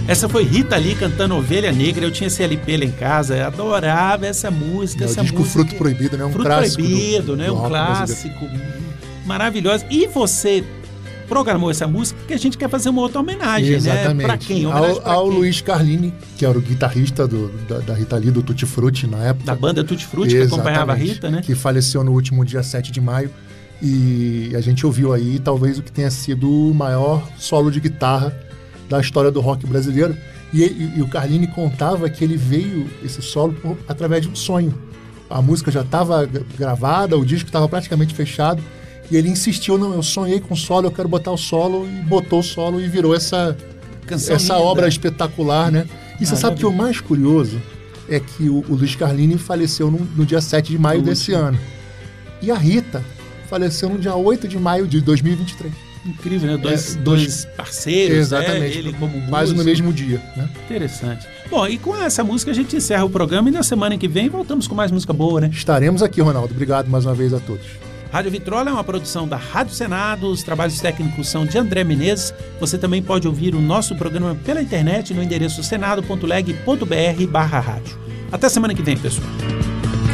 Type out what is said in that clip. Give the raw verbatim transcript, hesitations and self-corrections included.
Essa foi Rita Lee cantando Ovelha Negra. Eu tinha esse L P lá em casa, eu adorava essa música. É, essa o disco música... Fruto Proibido, né? Um Fruto clássico Proibido, do, né? do Um clássico maravilhoso. E você programou essa música porque a gente quer fazer uma outra homenagem, Exatamente. né? Pra quem? Homenagem ao pra ao quem? Luiz Carlini, que era o guitarrista do, da, da Rita Lee, do Tutti Frutti na época. Da banda Tutti Frutti, que acompanhava a Rita, né? Que faleceu no último dia sete de maio. E a gente ouviu aí talvez o que tenha sido o maior solo de guitarra da história do rock brasileiro. E, e, e o Carlini contava que ele veio esse solo por, através de um sonho. A música já estava gravada, o disco estava praticamente fechado, e ele insistiu, não, eu sonhei com o solo, eu quero botar o solo, e botou o solo e virou essa, essa obra espetacular, né? E ah, você sabe que o mais curioso é que o, o Luiz Carlini faleceu no, no dia sete de maio desse ano. E a Rita faleceu no dia oito de maio de dois mil e vinte e três. Incrível, né? Dois, é, dois, dois parceiros, exatamente, né? Ele como músico. Quase no mesmo dia, né? Interessante. Bom, e com essa música a gente encerra o programa e na semana que vem voltamos com mais música boa, né? Estaremos aqui, Ronaldo. Obrigado mais uma vez a todos. Rádio Vitrola é uma produção da Rádio Senado, os trabalhos técnicos são de André Menezes. Você também pode ouvir o nosso programa pela internet no endereço senado ponto leg ponto br barra rádio. Até semana que vem, pessoal.